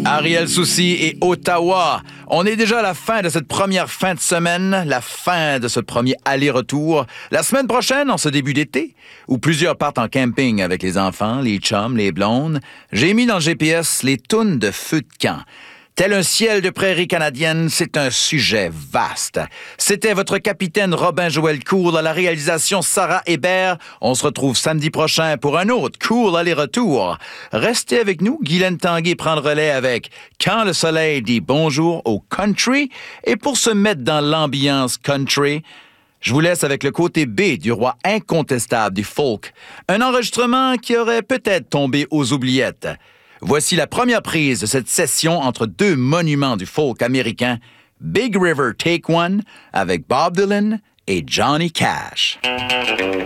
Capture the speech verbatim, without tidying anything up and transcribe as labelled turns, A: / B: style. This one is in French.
A: Ariel Soucy et Ottawa. On est déjà à la fin de cette première fin de semaine, la fin de ce premier aller-retour. La semaine prochaine, en ce début d'été, où plusieurs partent en camping avec les enfants, les chums, les blondes, j'ai mis dans le G P S les tounes de feu de camp. Tel un ciel de prairie canadienne, c'est un sujet vaste. C'était votre capitaine Robin-Joël Cool à la réalisation Sarah Hébert. On se retrouve samedi prochain pour un autre Cool aller-retour. Restez avec nous, Guylaine Tanguay prend le relais avec Quand le soleil dit bonjour au country. Et pour se mettre dans l'ambiance country, je vous laisse avec le côté B du roi incontestable du folk. Un enregistrement qui aurait peut-être tombé aux oubliettes. Voici la première prise de cette session entre deux monuments du folk américain, Big River Take One, avec Bob Dylan et Johnny Cash.